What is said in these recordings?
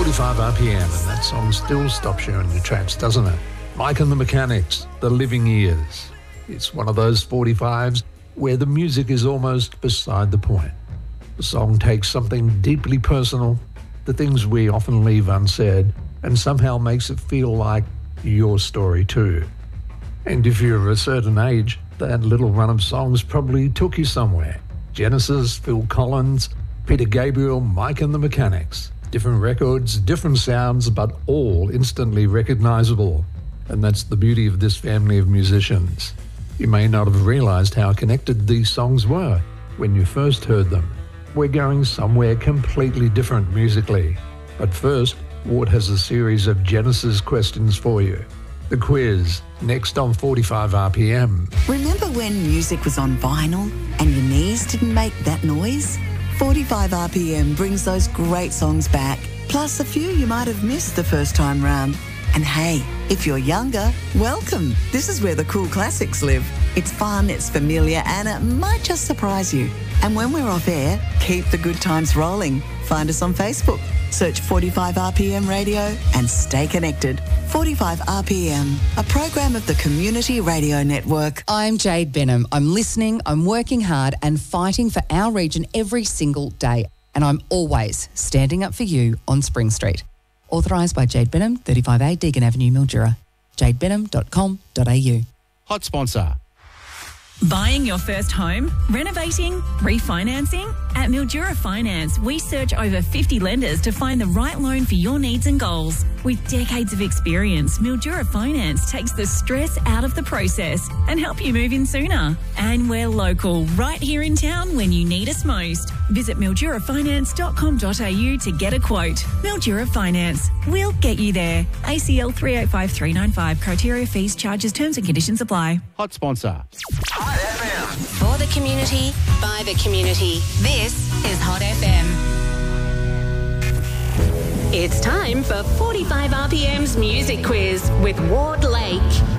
45 RPM, and that song still stops you in your tracks, doesn't it? Mike and the Mechanics, The Living Years. It's one of those 45s where the music is almost beside the point. The song takes something deeply personal, the things we often leave unsaid, and somehow makes it feel like your story too. And if you're a certain age, that little run of songs probably took you somewhere. Genesis, Phil Collins, Peter Gabriel, Mike and the Mechanics. Different records, different sounds, but all instantly recognizable. And that's the beauty of this family of musicians. You may not have realized how connected these songs were when you first heard them. We're going somewhere completely different musically. But first, Ward has a series of Genesis questions for you. The quiz, next on 45 RPM. Remember when music was on vinyl and your knees didn't make that noise? 45 RPM brings those great songs back, plus a few you might have missed the first time round. And hey, if you're younger, welcome. This is where the cool classics live. It's fun, it's familiar, and it might just surprise you. And when we're off air, keep the good times rolling. Find us on Facebook. Search 45 RPM Radio and stay connected. 45 RPM, a program of the Community Radio Network. I'm Jade Benham. I'm listening, I'm working hard and fighting for our region every single day. And I'm always standing up for you on Spring Street. Authorised by Jade Benham, 35A Deagon Avenue, Mildura. jadebenham.com.au. Hot sponsor. Buying your first home? Renovating? Refinancing? At Mildura Finance, we search over 50 lenders to find the right loan for your needs and goals. With decades of experience, Mildura Finance takes the stress out of the process and help you move in sooner. And we're local, right here in town when you need us most. Visit mildurafinance.com.au to get a quote. Mildura Finance. We'll get you there. ACL 385395. Criteria, fees, charges, terms and conditions apply. Hot sponsor. Hot FM. For the community, by the community. This is Hot FM. It's time for 45 RPM's Music Quiz with Ward Lake.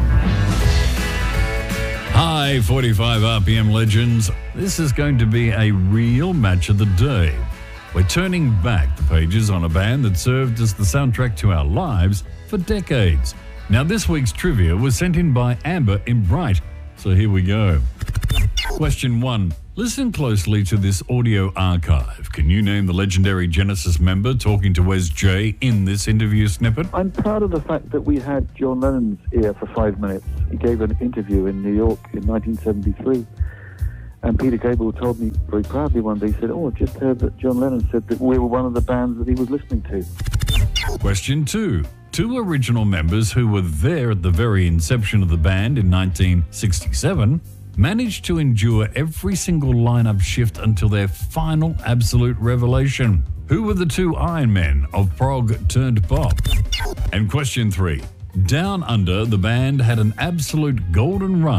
Hi, 45 RPM legends. This is going to be a real match of the day. We're turning back the pages on a band that served as the soundtrack to our lives for decades. Now, this week's trivia was sent in by Amber in Bright, so here we go. Question 1. Listen closely to this audio archive. Can you name the legendary Genesis member talking to Wes J in this interview snippet? I'm proud of the fact that we had John Lennon's ear for 5 minutes. He gave an interview in New York in 1973. And Peter Gabriel told me very proudly one day, he said, I just heard that John Lennon said that we were one of the bands that he was listening to. Question 2. 2 original members who were there at the very inception of the band in 1967 managed to endure every single lineup shift until their final absolute revelation. Who were the 2 Iron Men of prog turned pop? And question 3. Down Under, the band had an absolute golden run